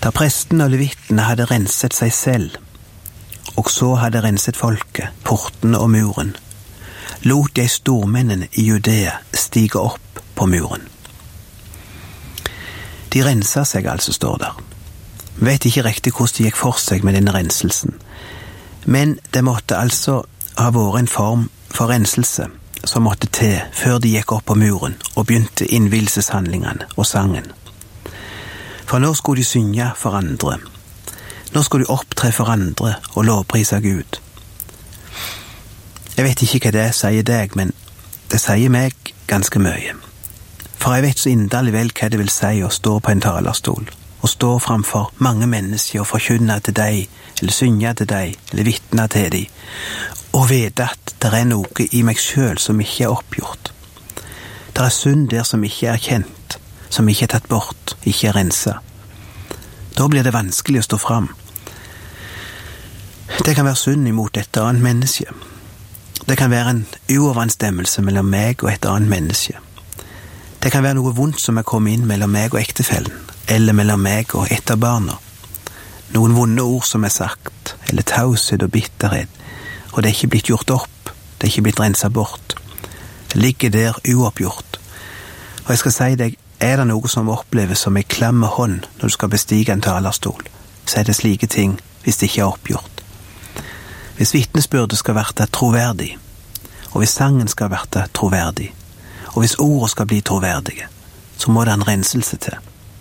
Da presten og levittene hadde renset seg selv, og så hadde renset folket, portene og muren, lot jeg stormennene i Judea stige opp på muren. De rensa seg altså, står der. Vet ikke riktig hvordan de gikk for seg med denne renselsen, men det måtte altså ha vært en form for renselse som måtte til før de gikk opp på muren og begynte innvielseshandlingene og sangen. For nå skulle de synge for andre. Nå skulle de opptre for andre og lovprise Gud. Jeg vet ikke hva det sier deg, men det sier meg ganske mye. For jeg vet så inderlig vel hva det vil si å stå på en talerstol, og stå framfor mange mennesker og forkynne til deg, eller synge til deg, eller vitne til deg, og vite at det er noe i meg selv som ikke er oppgjort. Det er synd der som ikke er kjent, som ikke er tatt bort, ikke er renset. Da blir det vanskelig å stå fram. Det kan være synd imot et annet menneske. Det kan være en uoverensstemmelse mellom meg og et annet menneske. Det kan være noe vondt som er kommet inn mellom meg og ektefellen, eller mellom meg og et av barna. Noen vonde ord som er sagt, eller taushet og bitterhet, og det er ikke blitt gjort opp, det er ikke blitt renset bort. Det ligger der uoppgjort. Og jeg skal si deg, er det noe som oppleves som en klamme hånd når du skal bestige en talerstol, så er det slike ting hvis det ikke er oppgjort. Hvis vitnesbyrdet skal være troverdig, og hvis sangen skal være troverdig, og hvis ordet skal bli troverdige, så må det en renselse til.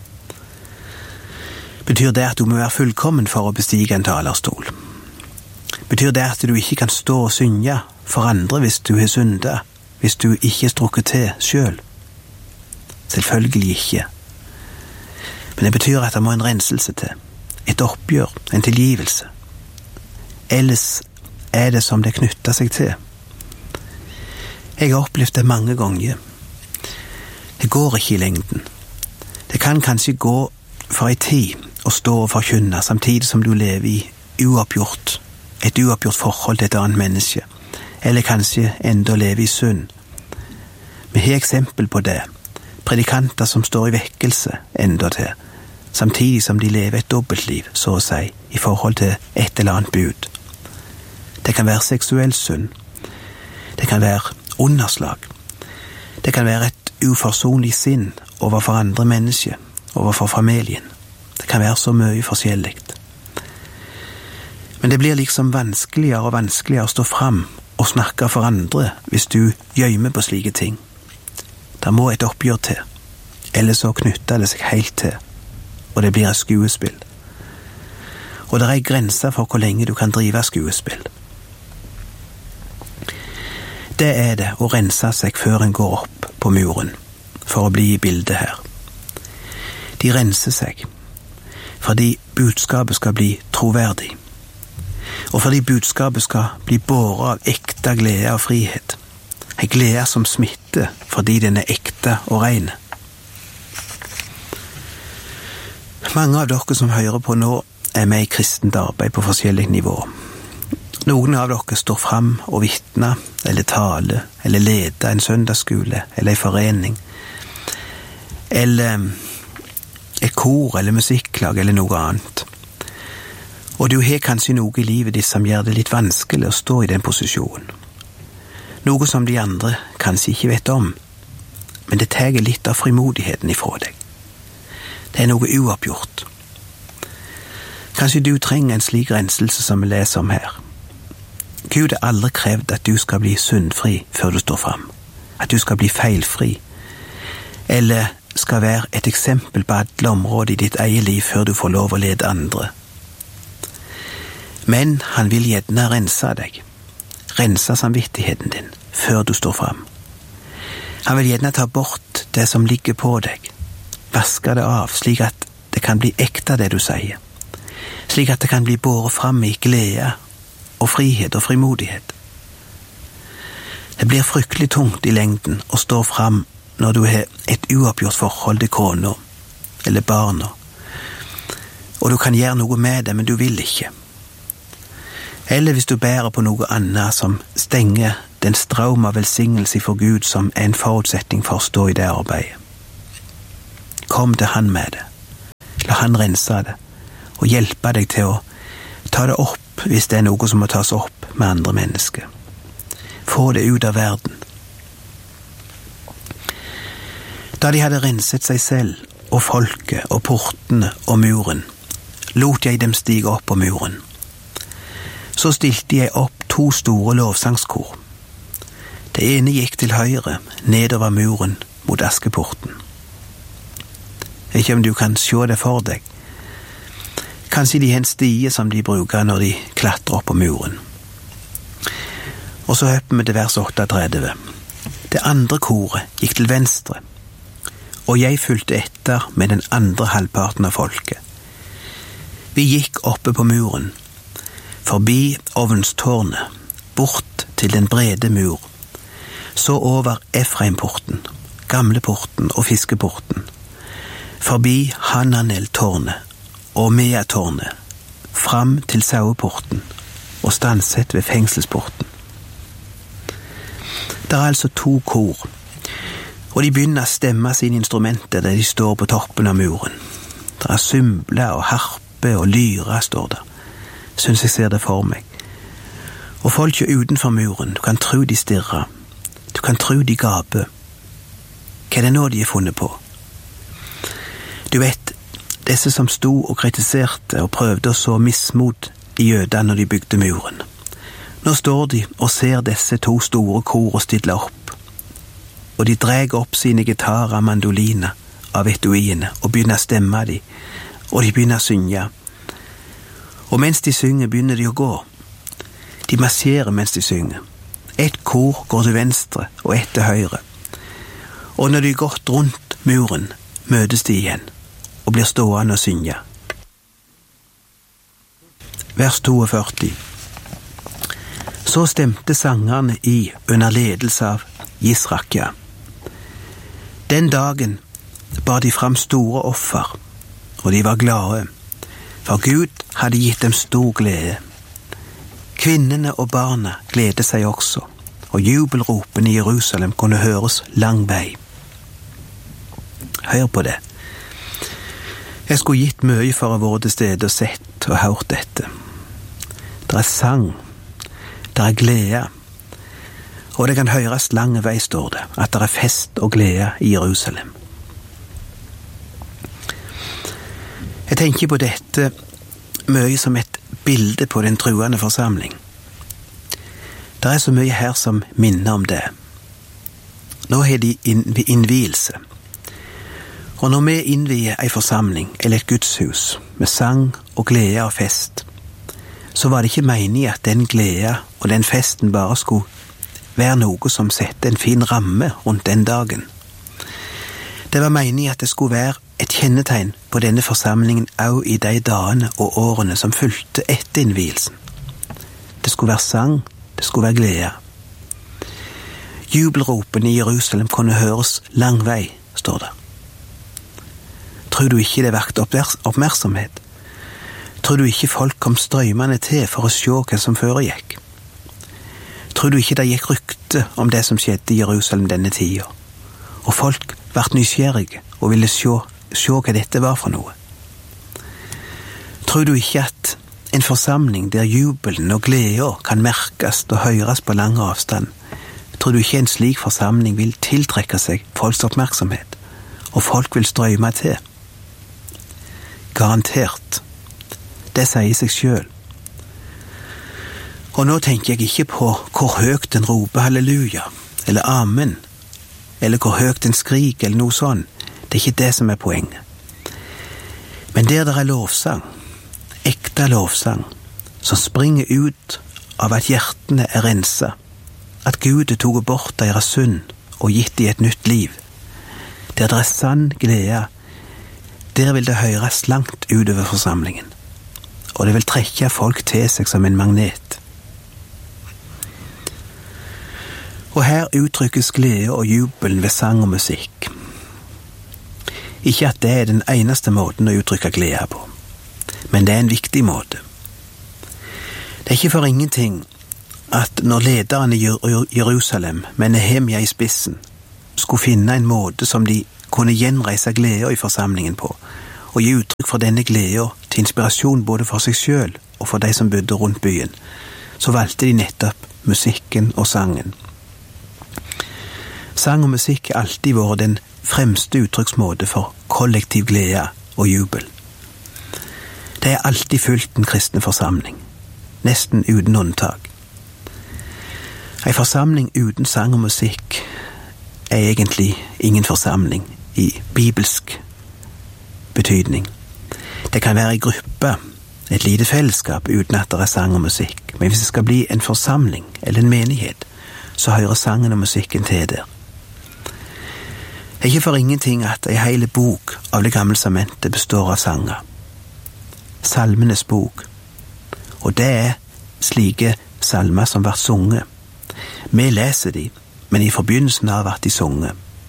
Betyr det at du må være fullkommen for å bestige en talerstol? Betyr det at du ikke kan stå og synge for andre hvis du har syndet, hvis du ikke strukket til selv? Selvfølgelig ikke. Men det betyr at det må en renselse til, et oppgjør, en tilgivelse. Ellers er det som det knytter seg til. Jeg har opplevd det mange ganger. Det går ikke i lengden. Det kan kanskje gå for en tid å stå og forkynne samtidig som du lever i et uoppgjort forhold til et annet menneske, eller kanskje enda leve i synd. Vi har eksempel på det. Predikanter som står i vekkelse enda til, samtidig som de lever et dobbeltliv, så å si, i forhold til et eller annet bud. Det kan være seksuell synd. Det kan være underslag. Det kan være et uforsonlig sinn overfor andre mennesker, overfor familien. Det kan være så mye forskjellig. Men det blir liksom vanskeligere og vanskeligere å stå fram og snakke for andre hvis du gjemmer på slike ting. Det må et oppgjør til, ellers så knytter det seg helt til, og det blir et skuespill. Og det er en grense for hvor lenge du kan drive skuespill. Det er det å rense seg før en går opp på muren, for å bli i bildet her. De renser seg, fordi budskapet skal bli troverdig, og fordi budskapet skal bli båret av ekte glede og frihet. En glede som smitter fordi den er ekte og ren. Mange av dere som hører på nå er med i kristent arbeid på forskjellige nivåer. Noen av dere står fram og vitner, eller taler, eller leder en søndagsskole, eller en forening, eller et kor, eller musikklag, eller noe annet. Og du har kanskje noe i livet ditt som gjør det litt vanskelig å stå i den posisjonen. Noe som de andre kanskje ikke vet om, men det tar litt av frimodigheten ifra deg. Det er noe uoppgjort. Kanskje du trenger en slik renselse som vi leser om her. Gud har aldri krevd at du skal bli syndfri før du står fram, at du skal bli feilfri, eller skal være et eksempel på alle områder i ditt eget liv før du får lov å lede andre. Men han vil gjerne rense deg, rense samvittigheten din før du står fram. Han vil gjerne ta bort det som ligger på deg, vaske det av slik at det kan bli ekte det du sier, slik at det kan bli båret fram i glede og frihet og frimodighet. Det blir fryktelig tungt i lengden å stå fram når du har et uoppgjort forhold til kona eller barna, og du kan gjøre noe med det, men du vil ikke. Eller hvis du bærer på noe annet som stenger den strøm av velsignelse for Gud som er en forutsetning for å stå i det arbeidet. Kom til han med det. La han rense det. og hjelpe deg til å ta det opp hvis det er noe som må tas opp med andre mennesker. Få det ut av verden. Da de hadde renset seg selv, og folket, og portene, og muren, lot jeg dem stige opp på muren. Så stilte jeg opp 2 store lovsangskor. Det ene gikk til høyre, nedover muren, mot Askeporten. Jeg vet ikke om du kan se det for deg. Kanskje de har en stie som de bruker når de klatrer opp på muren. Og så hopper vi til vers 38. Det andre koret gikk til venstre, og jeg fulgte etter med den andre halvparten av folket. Vi gikk oppe på muren, forbi ovnstårnet, bort til den brede mur, så over Efraimporten, Gamleporten og Fiskeporten, forbi Hananel-tårnet og Mea-tårnet, fram til Saueporten og stanset ved fengselsporten. Det er altså 2 kor, og de begynner å stemme sine instrumenter der de står på toppen av muren. Det er symble og harpe og lyra, står det. Synes jeg ser det for meg. Og folk er utenfor muren, du kan tro de stirrer. Du kan tro de gaper. Hva er det nå de har funnet på? Du vet, disse som sto og kritiserte og prøvde å så mismot i jødene når de bygde muren. Nå står de og ser disse 2 store kor og stiller opp. Og de drar opp sine gitarer, mandoliner av etuiene og begynner å stemme de, og de begynner å synge. Og mens de synger begynner de å gå. De marsjerer mens de synger. Et kor går til venstre og et til høyre. Og når de har gått rundt muren, møtes de igjen og blir stående og synge. Vers 42. Så stemte sangerne i under ledelse av Jisrakja. Den dagen bar de fram store offer, og de var glade, for Gud hadde gitt dem stor glede. Kvinnene og barna gledet seg også, og jubelropene i Jerusalem kunne høres lang vei. Hør på det. Jeg skulle gitt mye for å være til stede og sett og hørt dette. Det er sang, det er glede, og det kan høres lange vei, står det, at det er fest og glede i Jerusalem. Jeg tenker på dette mye som et bilde på den truende forsamling. Det er så mye her som minner om det. Nå har de innvielse. Og når vi innvier en forsamling eller et gudshus med sang og glede og fest, så var det ikke meningen at den glede og den festen bare skulle være noe som sette en fin ramme rundt den dagen. Det var meningen at det skulle være et kjennetegn på denne forsamlingen også i de dagene og årene som fulgte etter innvielsen. Det skulle være sang, det skulle være glede. Jubelropene i Jerusalem kunne høres lang vei, står det. Tror du ikke det vakte oppmerksomhet? Tror du ikke folk kom strømmende til for å se hva som foregikk? Tror du ikke det gikk rykte om det som skjedde i Jerusalem denne tida? Og folk ble nysgjerrige og ville se hva dette var for noe? Tror du ikke at en forsamling der jubelen og gleden kan merkes og høres på lang avstand, tror du ikke en slik forsamling vil tiltrekke seg folks oppmerksomhet, og folk vil strømme til? Garantert. Det sier seg selv. Og nå tenker jeg ikke på hvor høyt den roper halleluja, eller amen, eller hvor høyt den skriker, eller noe sånt. Det er ikke det som er poenget. Men der det er lovsang, ekte lovsang, som springer ut av at hjertene er renset, at Gud tog bort deres synd og gitt dem et nytt liv, der det er sann glede, der vil det høres langt utover forsamlingen, og det vil trekke folk til seg som en magnet. Og her uttrykkes glede og jubelen ved sang og musikk. Ikke at det er den eneste måten å uttrykke glede på, men det er en viktig måte. Det er ikke for ingenting at når lederen i Jerusalem, med Nehemia i spissen, skulle finne en måte som de kunne gjenreise glede i forsamlingen på, og gi uttrykk for denne gleden til inspirasjon både for seg selv og for de som bodde rundt byen, så valgte de nettopp musikken og sangen. Sang og musikk har alltid vært den fremste uttrykksmåte for kollektiv glede og jubel. Det har alltid fulgt den kristne forsamling, nesten uten unntak. En forsamling uten sang og musikk er egentlig ingen forsamling i bibelsk betydning. Det kan være en gruppe, et lite fellesskap uten at det er sang og musikk, men hvis det skal bli en forsamling eller en menighet, så hører sangen og musikken til der. Det er ikke for ingenting at en hele bok av Det gamle testamentet består av sanger. Salmenes bok, og det er slike salmer som blir sunget. Vi leser de, men i forbindelsen av at de sunget.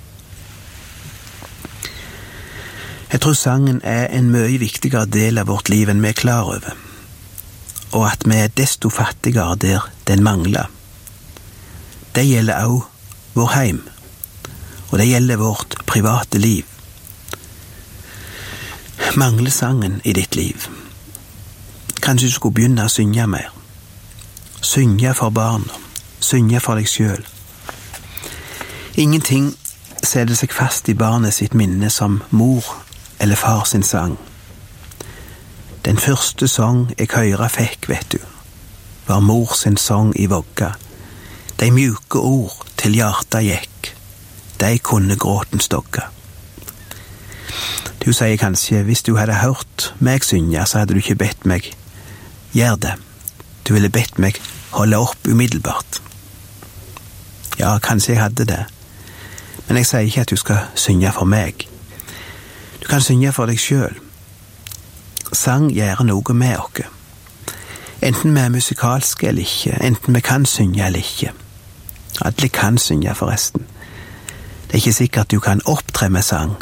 Jeg tror sangen er en mye viktigere del av vårt liv enn vi er klar over, og at vi er desto fattigere der den mangler. Det gjelder også vår heim, og det gjelder vårt private liv. Mangler sangen i ditt liv? Kanskje du skulle begynne å synge mer. Synge for barna, synge for deg selv. Ingenting setter seg fast i barnet sitt minne som mor eller far sin sang. Den første sang jeg høyre fikk, vet du, var mor sin sang i vogga. De mjuke ord til hjertet gikk, de kunne gråten stogga. Du sier kanskje, hvis du hadde hørt meg synge, så hadde du ikke bedt meg gjør det. Du ville bedt meg holde opp umiddelbart. Ja, kanskje jeg hadde det. Men jeg sier ikke at du skal synge for meg. Du kan synge for deg selv. Sang gjør noe med oss. Enten vi er musikalske eller ikke, enten vi kan synge eller ikke. Alle kan synge forresten. Det er ikke sikkert du kan opptre med sang.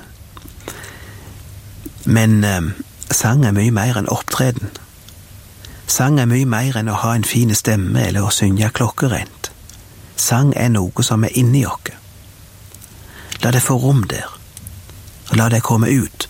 Men sang er mye mer enn opptreden. Sang er mye mer enn å ha en fin stemme eller å synge klokkerent. Sang er noe som er inni oss. La det få rom der, og la det komme ut.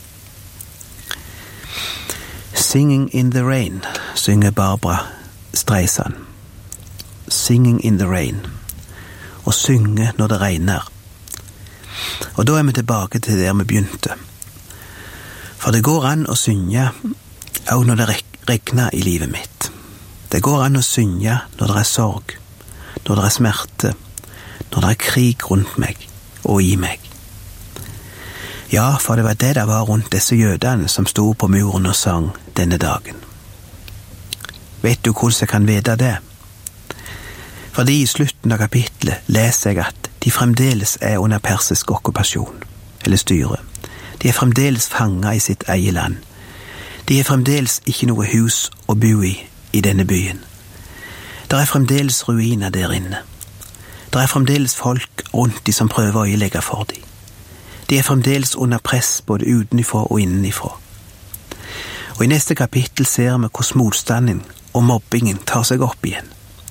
Singing in the rain, synger Barbara Streisand. Singing in the rain. Og synge når det regner. Og da er vi tilbake til der vi begynte. For det går an å synge også når det regner i livet mitt. Det går an å synge når det er sorg, når det er smerte, når det er krig rundt meg og i meg. Ja, for det var det var rundt disse jødene som stod på muren og sang denne dagen. Vet du hvordan jeg kan vite det? Fordi i slutten av kapitlet leser jeg at de fremdeles er under persisk okkupasjon, eller styre. De er fremdeles fanget i sitt eget land. De er fremdeles ikke noe hus å bo i denne byen. Det er fremdeles ruiner der inne. Det er fremdeles folk rundt de som prøver å ødelegge for dem. De er fremdeles under press både utenifra og innenifra. Og i neste kapittel ser vi hvordan motstanden og mobbingen tar seg opp igjen.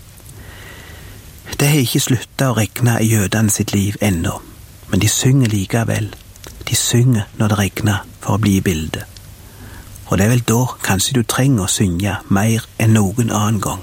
Det har ikke sluttet å regne i jødene sitt liv ennå, men de synger likevel. De synger når det regner for å bli i bildet. Og det er vel da kanskje du trenger å synge mer enn noen annen gang.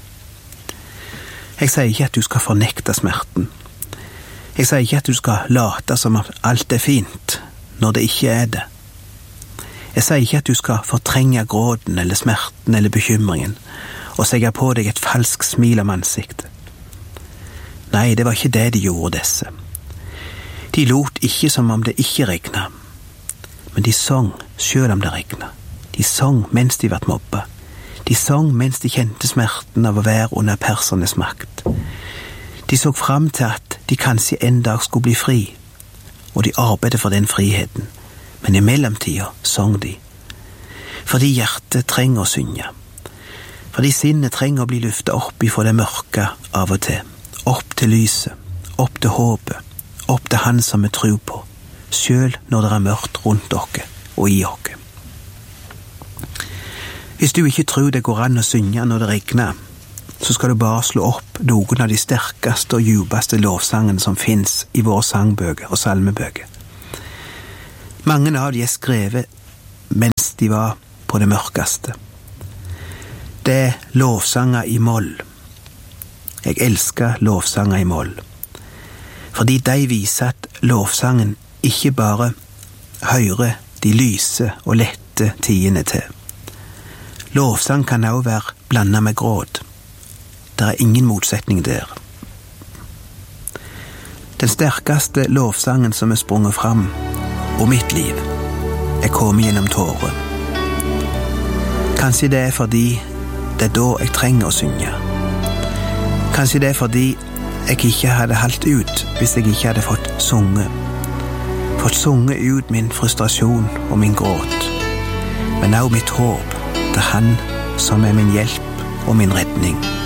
Jeg sier ikke at du skal fornekte smerten. Jeg sier ikke at du skal late som at alt er fint, når det ikke er det. Jeg sier ikke at du skal fortrenge gråden eller smerten eller bekymringen, og segge på deg et falskt smil om ansiktet. Nei, det var ikke det de gjorde disse. De lot ikke som om det ikke regnet, men de sang selv om det regnet. De sang mens de ble mobbet. De sang mens de kjente smerten av å være under persernes makt. De så fram til at de kanskje en dag skulle bli fri, og de arbeidet for den friheten. Men i mellomtida sang de. Fordi hjertet trenger å synge. Fordi sinnet trenger å bli lyftet opp ifra det mørke av og til. Opp til lyset, opp til håpet, opp til han som vi tror på, selv når det er mørkt rundt dere og i dere. Hvis du ikke tror det går an å synge når det regner, så skal du bare slå opp noen av de sterkeste og djupeste lovsangene som finnes i våre sangbøker og salmebøker. Mange av de er skrevet de var på det mørkeste. Det er lovsanger i moll. Jeg elsker lovsanger i moll, fordi de viser at lovsangen ikke bare hører de lyse og lette tidene til. Lovsang kan også være blandet med gråt. Det er ingen motsetning der. Den sterkeste lovsangen som er sprunget fram og mitt liv er kommet gjennom tårer. Kanskje det er fordi det er da jeg trenger å synge. Kanskje det er fordi jeg ikke hadde holdt ut hvis jeg ikke hadde fått sunge. Fått sunge ut min frustrasjon og min gråt, men også mitt håp til Han som er min hjelp og min redning.